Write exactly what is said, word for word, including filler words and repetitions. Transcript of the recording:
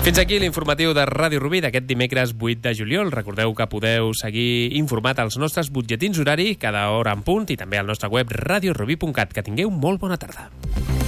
Fins aquí l'informatiu de Ràdio Rubí d'aquest dimecres vuit de juliol. Recordeu que podeu seguir informat als nostres butlletins horari cada hora en punt i també al nostre web radio rubí punt cat. Que tingueu molt bona tarda.